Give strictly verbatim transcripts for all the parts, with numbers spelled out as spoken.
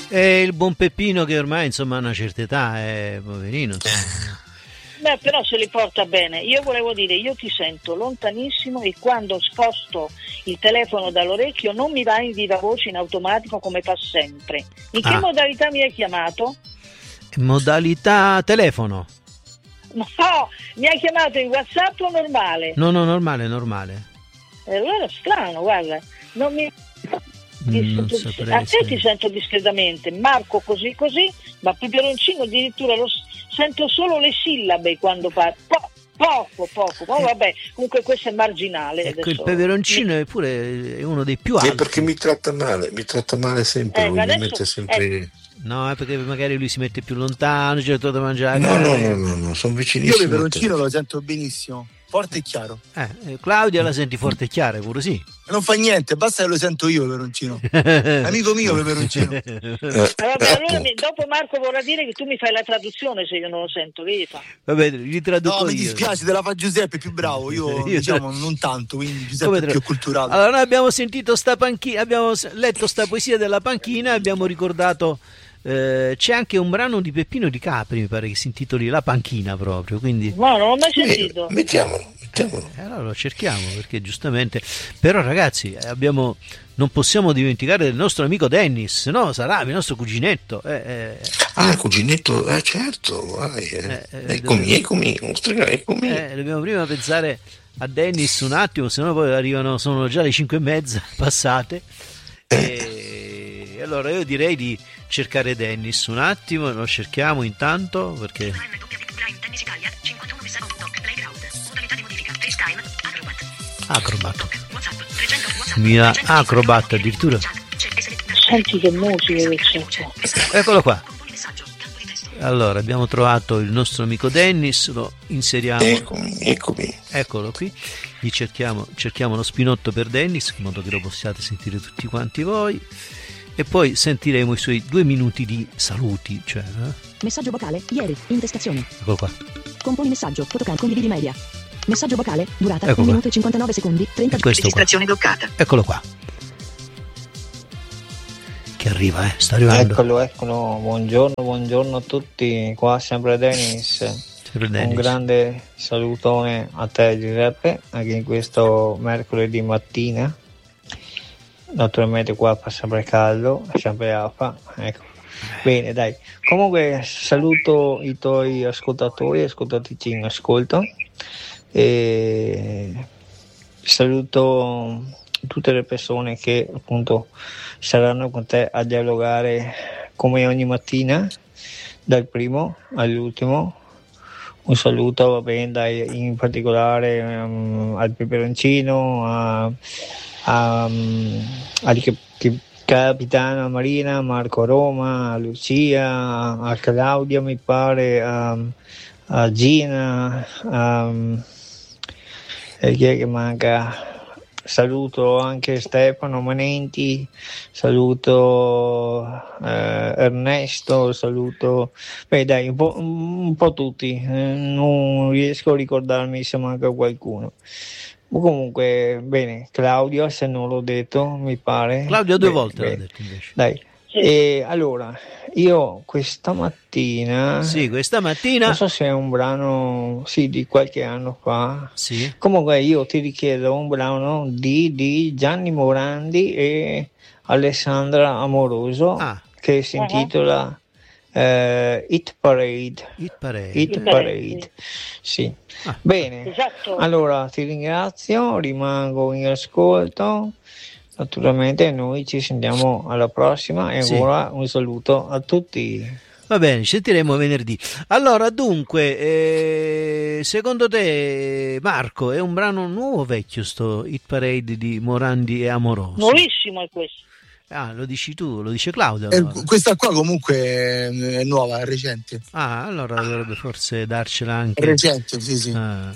E il buon Peppino che ormai insomma ha una certa età, è poverino. Insomma. Beh, però se li porta bene. Io volevo dire, io ti sento lontanissimo e quando sposto il telefono dall'orecchio non mi va in viva voce in automatico come fa sempre. In che Ah. modalità mi hai chiamato? Modalità telefono? No, mi hai chiamato in WhatsApp o normale? No, no, normale, normale. E allora strano, guarda, non mi... Non Ti- saprei a te se- ti sento discretamente, Marco così così, ma Peperoncino addirittura lo s- sento solo le sillabe quando parla, po- poco, poco, ma vabbè, comunque questo è marginale. Ecco, il adesso. peperoncino Mi- è pure è uno dei più È alti. perché mi tratta male, mi tratta male sempre, Ecco, lui mi adesso- mette sempre... No, è perché magari lui si mette più lontano, certo da mangiare. No, no, no, no, no, sono Io vicinissimo a te. peperoncino lo sento benissimo, forte e chiaro. Eh, eh, Claudia la senti forte e chiara, pure sì. E non fa niente, basta che lo sento io peperoncino. Amico mio peperoncino. Eh, Eh, vabbè, allora appunto. mi- dopo Marco vorrà dire che tu mi fai la traduzione se io non lo sento, che gli fa? Vabbè, li traduco No, mi io. dispiace, te la fa Giuseppe, è più bravo. Io, Io- diciamo, non tanto, quindi Giuseppe Come è tra- più culturale. Allora, noi abbiamo sentito sta panchina, abbiamo s- letto sta poesia della panchina e abbiamo ricordato. eh, c'è anche un brano di Peppino Di Capri, mi pare che si intitoli La panchina proprio. Quindi No, non l'ho mai Eh, sentito. mettiamolo, mettiamolo. eh, allora lo cerchiamo perché giustamente. Però, ragazzi, eh, abbiamo. Non possiamo dimenticare del nostro amico Dennis, no? Sarà il nostro cuginetto. Eh, eh, Ah, cuginetto, eh certo, vai. Eh. Eh, eh, eccomi, dove- eccomi, mostra- eccomi. eh, dobbiamo prima pensare a Dennis un attimo, se no poi arrivano, sono già le cinque e mezza passate. E allora io direi di cercare Dennis un attimo, lo cerchiamo intanto perché Acrobat. Mira Acrobat addirittura. Senti che musica che c'è. Eccolo qua. Allora abbiamo trovato il nostro amico Dennis, lo inseriamo. Eccomi, eccomi. Eccolo qui, gli cerchiamo, cerchiamo lo spinotto per Dennis in modo che lo possiate sentire tutti quanti voi e poi sentiremo i suoi due minuti di saluti, cioè, eh? Messaggio vocale, ieri, intestazione. Eccolo qua. Componi messaggio, fotocam, condividi media. Messaggio vocale, durata Ecco un qua. minuto e cinquantanove secondi, trenta E questo qua. bloccata. Eccolo qua. Che arriva, eh, sta arrivando. Eccolo, eccolo, buongiorno, buongiorno a tutti, qua sempre Dennis. Sempre Un Dennis. grande salutone a te Giuseppe, anche in questo mercoledì mattina. Naturalmente qua fa sempre caldo, è sempre afa, ecco. Bene, dai. Comunque saluto i tuoi ascoltatori, ascoltatrici in ascolto. E saluto tutte le persone che appunto saranno con te a dialogare come ogni mattina, dal primo all'ultimo. Un saluto, va bene, dai, in particolare um, al Peperoncino, a, a, um, al che, che, capitano Marina, Marco Roma, a Lucia, a Claudia mi pare, a, a Gina, a, e chi è che manca? Saluto anche Stefano Manenti, saluto eh, Ernesto, saluto, beh dai, un po', un po' tutti, eh, non riesco a ricordarmi se manca qualcuno. Comunque, bene, Claudio, se non l'ho detto, mi pare. Claudio due Beh, volte l'ha beh, detto invece. Dai. E allora, io questa mattina, Sì, questa mattina. non so se è un brano, sì, di qualche anno fa. Sì. Comunque io ti richiedo un brano di, di Gianni Morandi e Alessandra Amoroso, Ah. che si intitola eh, Hit Parade. Hit Parade. Hit Hit Parade, Parade. sì. Ah. Bene, Esatto. allora ti ringrazio, rimango in ascolto. Naturalmente noi ci sentiamo alla prossima e Sì. ora un saluto a tutti. Va bene, ci sentiremo venerdì. Allora, dunque, eh, secondo te, Marco, è un brano nuovo o vecchio sto Hit Parade di Morandi e Amoroso? Nuovissimo è questo. Ah, lo dici tu, lo dice Claudio. Eh, Allora. questa qua comunque è nuova, è recente. Ah, allora dovrebbe forse darcela anche. È recente, sì, sì. Ah.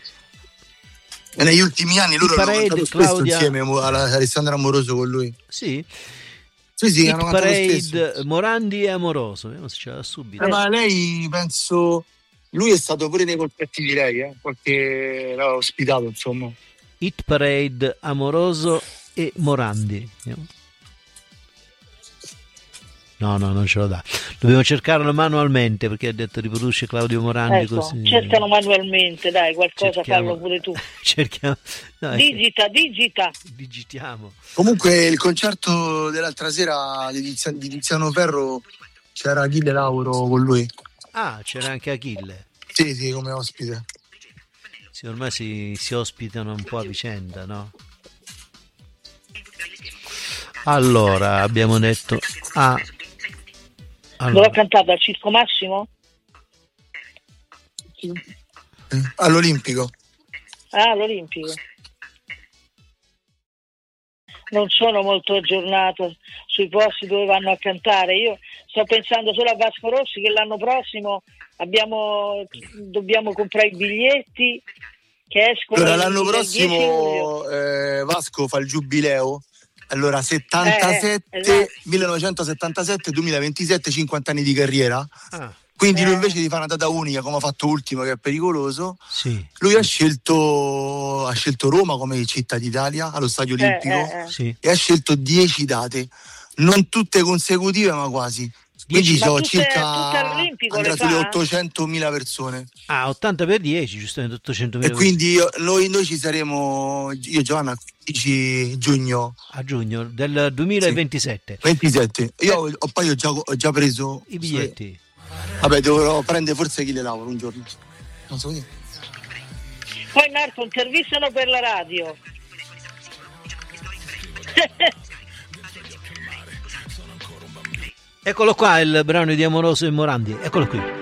E negli ultimi anni loro hanno Parade, cantato spesso Claudia- insieme a Alessandro Amoroso con lui. Sì, Sì, sì, Hit hanno cantato Parade, spesso. Morandi e Amoroso. Vediamo se ce l'ha subito. Eh, ma lei penso lui è stato pure nei colpetti di lei, eh? Qualche l'ha ospitato, insomma. Hit Parade, Amoroso e Morandi. Vediamo. no, no, non ce lo dà. Dobbiamo cercarlo manualmente perché ha detto riproduce Claudio Morandi. Ecco, così. cercano manualmente, dai, qualcosa Cerchiamo. fallo pure tu. Cerchiamo. No, è che Digita, digita. digitiamo. Comunque il concerto dell'altra sera di Tiziano, di Tiziano Ferro c'era Achille Lauro con lui. Ah, c'era anche Achille. Sì, sì, come ospite. Sì, ormai si, si ospitano un po' a vicenda, no? Allora, abbiamo detto... Ah, Dove allora, ha cantato? Al Circo Massimo? Eh, All'Olimpico. Ah, all'Olimpico. Non sono molto aggiornato sui posti dove vanno a cantare. Io sto pensando solo a Vasco Rossi che l'anno prossimo abbiamo, dobbiamo comprare i biglietti che escono. Allora, l'anno il dieci luglio. prossimo eh, Vasco fa il giubileo. Allora, settantasette, Eh, eh, esatto. millenovecentosettantasette duemilaventisette, cinquanta anni di carriera. ah, Quindi lui Eh. invece di fare una data unica, come ha fatto ultimo, che è pericoloso, sì, lui ha scelto, ha scelto Roma come città d'Italia, allo Stadio Eh, Olimpico, eh, eh. sì. e ha scelto dieci date, non tutte consecutive, ma quasi. Quindi Dieci- Ma sono tutte- circa tutte all'Olimpico andrà le sulle fa? ottocentomila persone. Ah, ottanta per dieci, giustamente ottocentomila E quindi io- noi, noi ci saremo, io e Giovanna, quindici giugno a giugno del duemilaventisette. ventisette. Io ho, ho- poi ho già, ho già preso I biglietti. Vabbè, dovrò prendere forse Achille Lauro un giorno. Non so dire. Poi Marco, intervistano per la radio. Eccolo qua il brano di Amoroso e Morandi, eccolo qui.